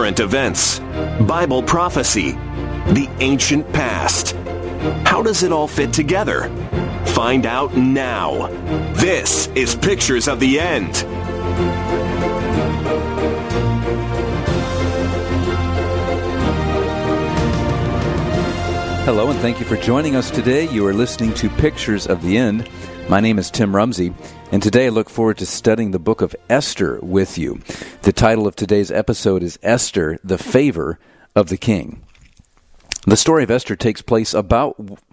current events, Bible prophecy, the ancient past. How does it all fit together? Find out now. This is Pictures of the End. Hello, and thank you for joining us today. You are listening to Pictures of the End. My name is Tim Rumsey, and today I look forward to studying the book of Esther with you. The title of today's episode is Esther, the Favor of the King. The story of Esther takes place about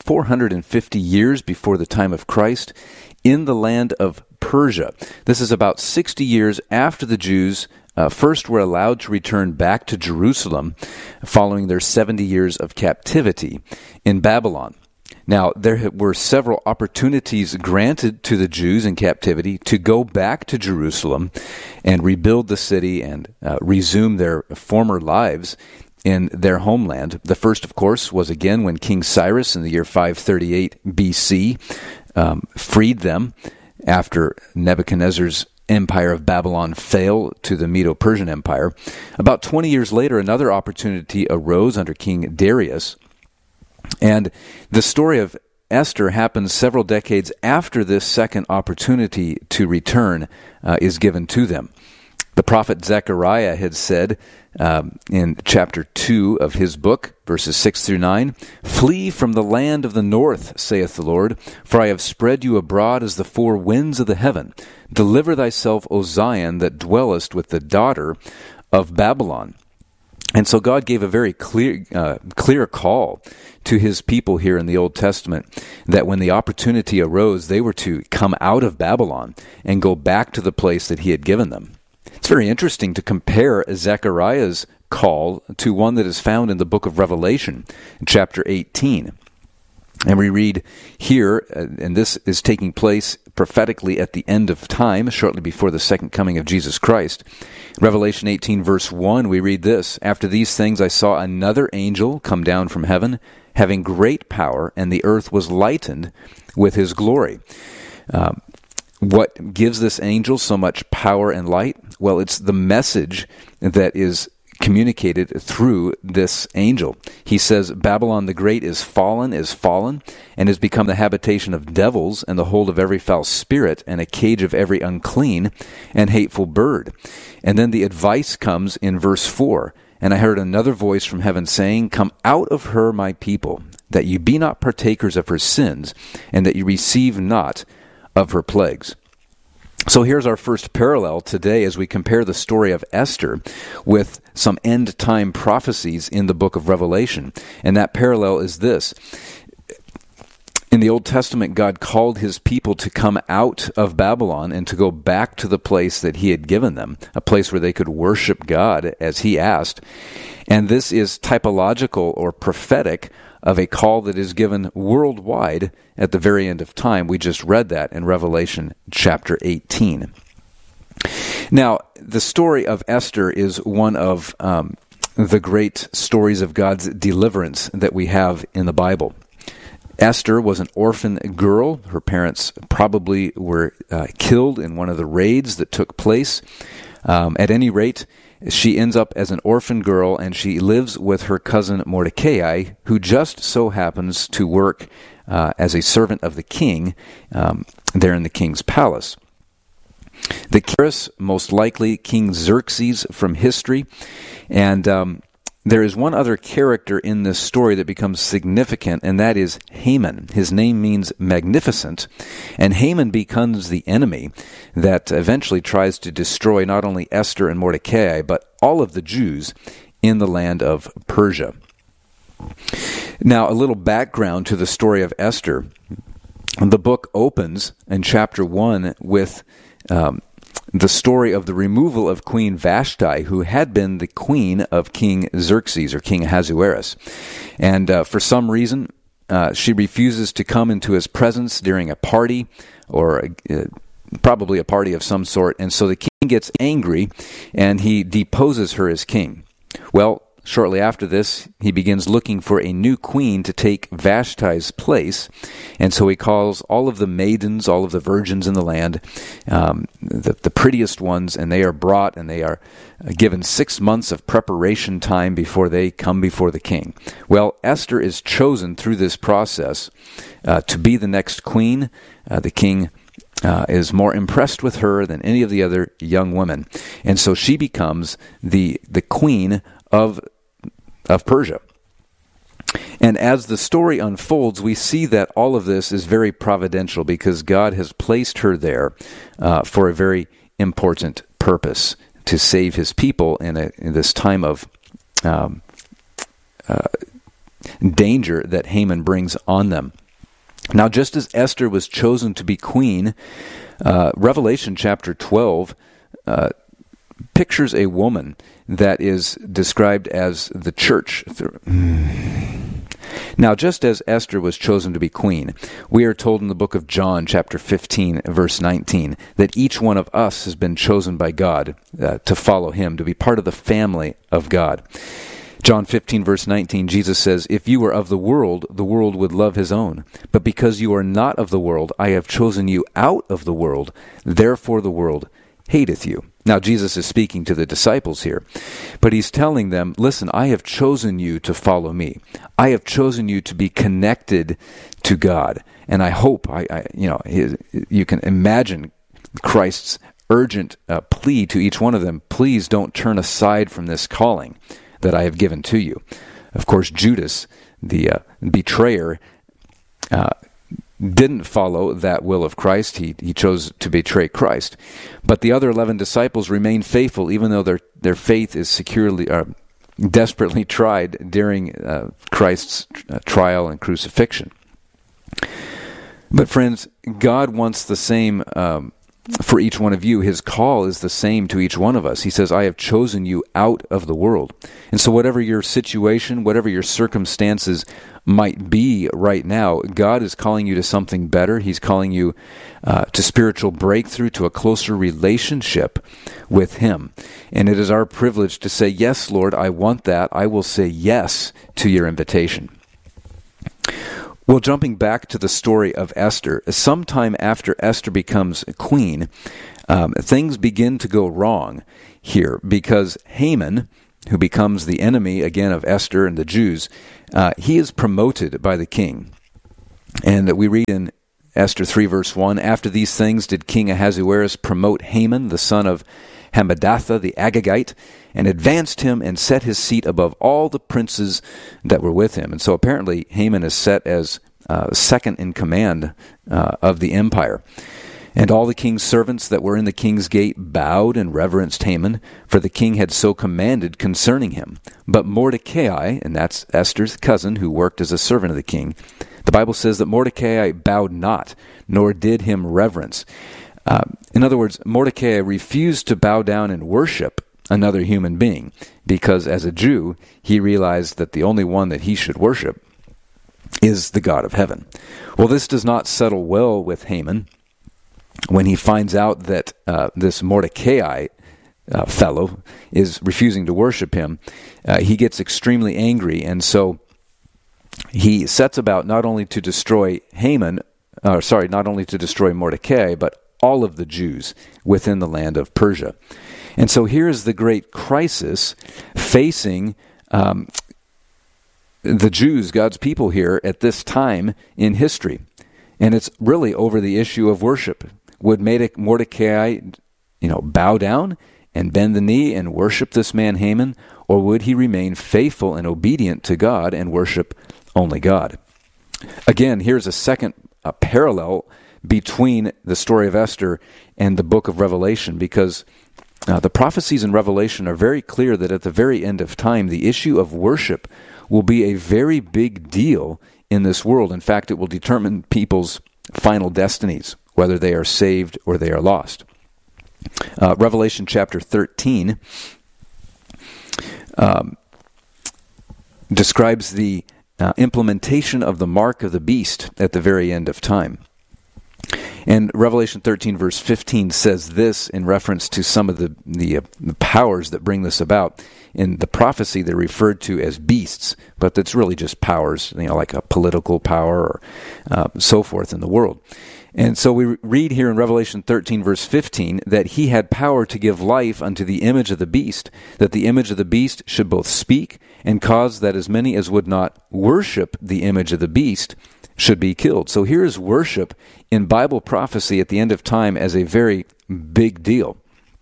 450 years before the time of Christ in the land of Persia. This is about 60 years after the Jews first were allowed to return back to Jerusalem following their 70 years of captivity in Babylon. Now, there were several opportunities granted to the Jews in captivity to go back to Jerusalem and rebuild the city and resume their former lives in their homeland. The first, of course, was again when King Cyrus in the year 538 BC freed them after Nebuchadnezzar's empire of Babylon fell to the Medo-Persian Empire. About 20 years later, another opportunity arose under King Darius. And the story of Esther happens several decades after this second opportunity to return is given to them. The prophet Zechariah had said in chapter 2 of his book, verses 6 through 9, "Flee from the land of the north, saith the Lord, for I have spread you abroad as the four winds of the heaven. Deliver thyself, O Zion, that dwellest with the daughter of Babylon." And so God gave a very clear call to his people here in the Old Testament that when the opportunity arose, they were to come out of Babylon and go back to the place that he had given them. It's very interesting to compare Zechariah's call to one that is found in the book of Revelation, chapter 18. And we read here, and this is taking place prophetically at the end of time, shortly before the second coming of Jesus Christ. Revelation 18, verse 1, we read this, "After these things I saw another angel come down from heaven, having great power, and the earth was lightened with his glory." What gives this angel so much power and light? Well, it's the message that is communicated through this angel. He says, "Babylon the Great is fallen, and has become the habitation of devils, and the hold of every foul spirit, and a cage of every unclean and hateful bird." And then the advice comes in verse 4, "And I heard another voice from heaven saying, Come out of her, my people, that you be not partakers of her sins, and that you receive not of her plagues." So here's our first parallel today as we compare the story of Esther with some end-time prophecies in the book of Revelation. And that parallel is this. In the Old Testament, God called his people to come out of Babylon and to go back to the place that he had given them, a place where they could worship God as he asked. And this is typological or prophetic of a call that is given worldwide at the very end of time. We just read that in Revelation chapter 18. Now, the story of Esther is one of the great stories of God's deliverance that we have in the Bible. Esther was an orphan girl. Her parents probably were killed in one of the raids that took place. At any rate, she ends up as an orphan girl, and she lives with her cousin Mordecai, who just so happens to work as a servant of the king there in the king's palace. The king, most likely King Xerxes from history, and there is one other character in this story that becomes significant, and that is Haman. His name means magnificent, and Haman becomes the enemy that eventually tries to destroy not only Esther and Mordecai, but all of the Jews in the land of Persia. Now, a little background to the story of Esther. The book opens in chapter 1 with the story of the removal of Queen Vashti, who had been the queen of King Xerxes, or King Ahasuerus. And for some reason, she refuses to come into his presence during a party, or probably a party of some sort. And so the king gets angry, and he deposes her as king. Well, shortly after this, he begins looking for a new queen to take Vashti's place. And so he calls all of the maidens, all of the virgins in the land, the prettiest ones, and they are brought and they are given 6 months of preparation time before they come before the king. Well, Esther is chosen through this process to be the next queen. The king is more impressed with her than any of the other young women. And so she becomes the queen of Persia. And as the story unfolds, we see that all of this is very providential because God has placed her there for a very important purpose, to save his people in this time of danger that Haman brings on them. Now, just as Esther was chosen to be queen, Revelation chapter 12 pictures a woman that is described as the church. Now, just as Esther was chosen to be queen, we are told in the book of John, chapter 15, verse 19, that each one of us has been chosen by God to follow him, to be part of the family of God. John 15, verse 19, Jesus says, "If you were of the world would love his own. But because you are not of the world, I have chosen you out of the world. Therefore the world hateth you." Now, Jesus is speaking to the disciples here, but he's telling them, listen, I have chosen you to follow me. I have chosen you to be connected to God. And I hope, you can imagine Christ's urgent plea to each one of them, please don't turn aside from this calling that I have given to you. Of course, Judas, the betrayer, didn't follow that will of Christ. He chose to betray Christ. But the other 11 disciples remained faithful, even though their faith is desperately tried during Christ's trial and crucifixion. But friends, God wants the same for each one of you. His call is the same to each one of us. He says, I have chosen you out of the world. And so whatever your situation, whatever your circumstances might be right now, God is calling you to something better. He's calling you to spiritual breakthrough, to a closer relationship with him. And it is our privilege to say, yes, Lord, I want that. I will say yes to your invitation. Well, jumping back to the story of Esther, sometime after Esther becomes queen, things begin to go wrong here because Haman, who becomes the enemy again of Esther and the Jews, he is promoted by the king. And we read in Esther 3 verse 1, "After these things did King Ahasuerus promote Haman, the son of Hammedatha the Agagite, and advanced him and set his seat above all the princes that were with him." And so apparently Haman is set as second in command of the empire. "And all the king's servants that were in the king's gate bowed and reverenced Haman, for the king had so commanded concerning him. But Mordecai," and that's Esther's cousin who worked as a servant of the king, the Bible says that Mordecai bowed not, nor did him reverence. In other words, Mordecai refused to bow down and worship another human being, because as a Jew, he realized that the only one that he should worship is the God of heaven. Well, this does not settle well with Haman. When he finds out that this Mordecai fellow is refusing to worship him, he gets extremely angry, and so he sets about not only to destroy Mordecai, but all of the Jews within the land of Persia. And so here is the great crisis facing the Jews, God's people here at this time in history. And it's really over the issue of worship. Would Mordecai, bow down and bend the knee and worship this man Haman, or would he remain faithful and obedient to God and worship only God? Again, here's a second parallel between the story of Esther and the book of Revelation, because the prophecies in Revelation are very clear that at the very end of time, the issue of worship will be a very big deal in this world. In fact, it will determine people's final destinies, whether they are saved or they are lost. Revelation chapter 13 describes the implementation of the mark of the beast at the very end of time. And Revelation 13 verse 15 says this in reference to some of the powers that bring this about. In the prophecy, they're referred to as beasts, but that's really just powers, like a political power or so forth in the world. And so we read here in Revelation 13 verse 15 that he had power to give life unto the image of the beast, that the image of the beast should both speak and cause that as many as would not worship the image of the beast should be killed. So here is worship in Bible prophecy at the end of time as a very big deal.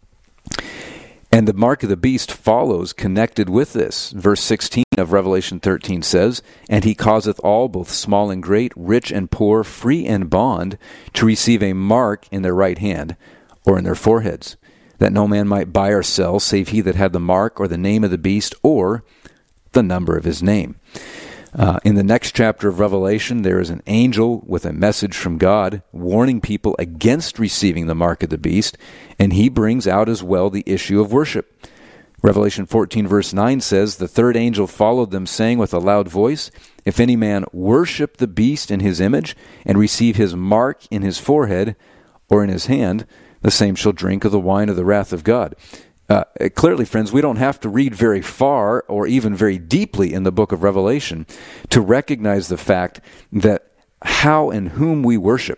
And the mark of the beast follows connected with this. Verse 16 of Revelation 13 says, "And he causeth all, both small and great, rich and poor, free and bond, to receive a mark in their right hand or in their foreheads, that no man might buy or sell, save he that had the mark or the name of the beast or the number of his name." In the next chapter of Revelation, there is an angel with a message from God warning people against receiving the mark of the beast, and he brings out as well the issue of worship. Revelation 14 verse 9 says, "The third angel followed them, saying with a loud voice, If any man worship the beast in his image, and receive his mark in his forehead or in his hand, the same shall drink of the wine of the wrath of God." Clearly, friends, we don't have to read very far or even very deeply in the book of Revelation to recognize the fact that how and whom we worship,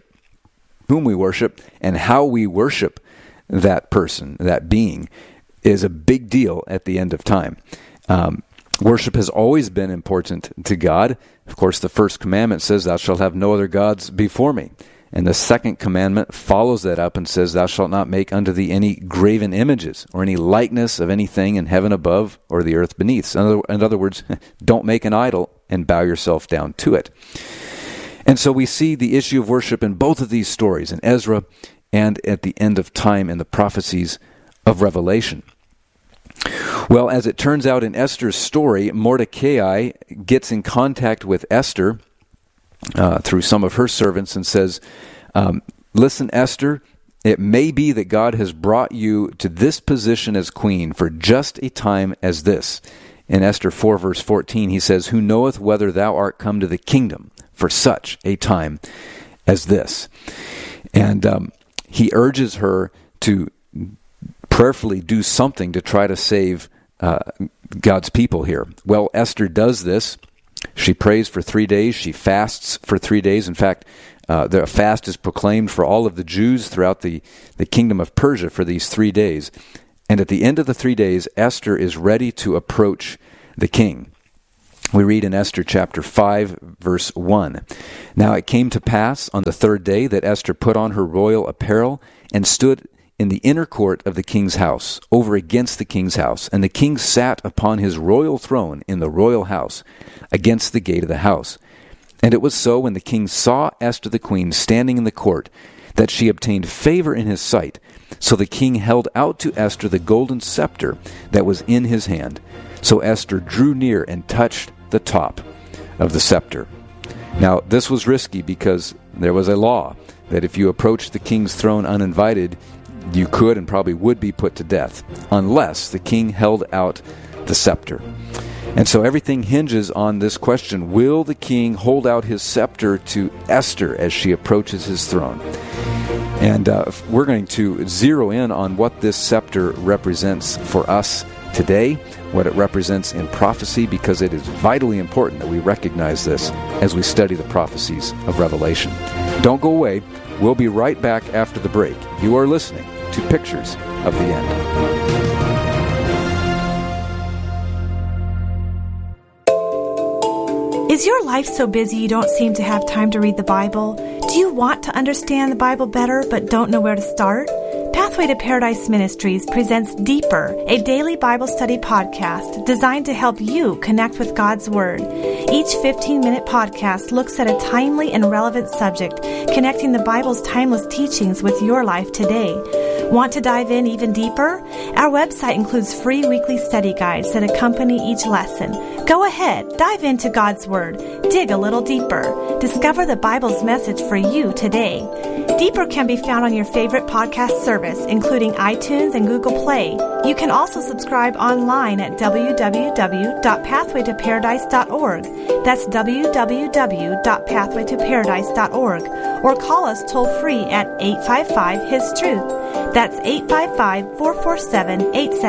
and how we worship that person, that being, is a big deal at the end of time. Worship has always been important to God. Of course, the first commandment says, "Thou shalt have no other gods before me." And the second commandment follows that up and says, "Thou shalt not make unto thee any graven images or any likeness of anything in heaven above or the earth beneath." In other words, don't make an idol and bow yourself down to it. And so we see the issue of worship in both of these stories, in Ezra and at the end of time in the prophecies of Revelation. Well, as it turns out in Esther's story, Mordecai gets in contact with Esther through some of her servants and says, "Listen, Esther, it may be that God has brought you to this position as queen for just a time as this." In Esther 4 verse 14, he says, "Who knoweth whether thou art come to the kingdom for such a time as this?" And he urges her to prayerfully do something to try to save God's people here. Well, Esther does this. She prays for 3 days. She fasts for 3 days. In fact, the fast is proclaimed for all of the Jews throughout the kingdom of Persia for these 3 days. And at the end of the 3 days, Esther is ready to approach the king. We read in Esther chapter 5, verse 1. "Now it came to pass on the third day that Esther put on her royal apparel and stood in the inner court of the king's house, over against the king's house. And the king sat upon his royal throne in the royal house, against the gate of the house. And it was so, when the king saw Esther the queen standing in the court, that she obtained favor in his sight. So the king held out to Esther the golden scepter that was in his hand. So Esther drew near and touched the top of the scepter." Now, this was risky because there was a law that if you approached the king's throne uninvited, you could and probably would be put to death, unless the king held out the scepter. And so everything hinges on this question: will the king hold out his scepter to Esther as she approaches his throne? And we're going to zero in on what this scepter represents for us today, what it represents in prophecy, because it is vitally important that we recognize this as we study the prophecies of Revelation. Don't go away. We'll be right back after the break. You are listening to Pictures of the End. Is your life so busy you don't seem to have time to read the Bible? Do you want to understand the Bible better but don't know where to start? Pathway to Paradise Ministries presents Deeper, a daily Bible study podcast designed to help you connect with God's Word. Each 15-minute podcast looks at a timely and relevant subject, connecting the Bible's timeless teachings with your life today. Want to dive in even deeper? Our website includes free weekly study guides that accompany each lesson. Go ahead, dive into God's Word, dig a little deeper, discover the Bible's message for you today. Deeper can be found on your favorite podcast service, including iTunes and Google Play. You can also subscribe online at www.pathwaytoparadise.org. That's www.pathwaytoparadise.org. or call us toll-free at 855-HIS-TRUTH. That's 855-447-87.